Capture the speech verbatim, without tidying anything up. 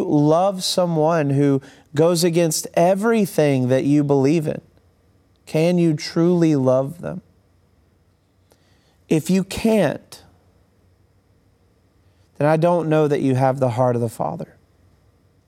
love someone who goes against everything that you believe in? Can you truly love them? If you can't, then I don't know that you have the heart of the Father.